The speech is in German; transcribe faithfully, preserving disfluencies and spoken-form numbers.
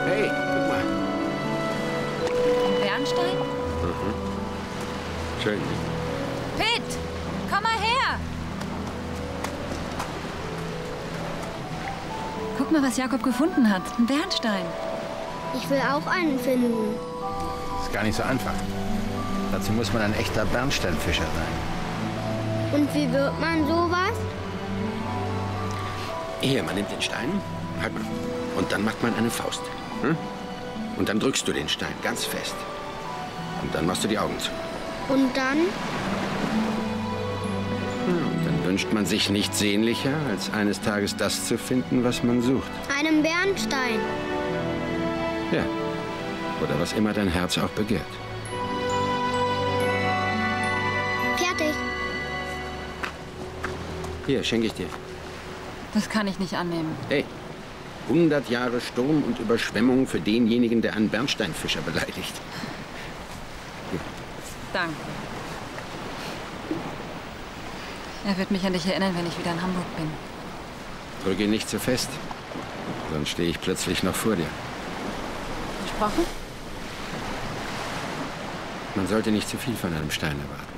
Hey, guck mal. Bernstein? Mhm. Schön. Pitt, komm mal her! Guck mal, was Jakob gefunden hat. Ein Bernstein. Ich will auch einen finden. Ist gar nicht so einfach. Dazu muss man ein echter Bernsteinfischer sein. Und wie wird man sowas? Hier, man nimmt den Stein, halt mal, und dann macht man eine Faust. Hm? Und dann drückst du den Stein ganz fest. Und dann machst du die Augen zu. Und dann? Hm, und dann wünscht man sich nichts sehnlicher, als eines Tages das zu finden, was man sucht. Einen Bernstein. Ja. Oder was immer dein Herz auch begehrt. Fertig. Hier, schenke ich dir. Das kann ich nicht annehmen. Hey, hundert Jahre Sturm und Überschwemmung für denjenigen, der einen Bernsteinfischer beleidigt. Danke. Er wird mich an dich erinnern, wenn ich wieder in Hamburg bin. Drück ihn nicht zu fest, sonst stehe ich plötzlich noch vor dir. Versprochen? Man sollte nicht zu viel von einem Stein erwarten.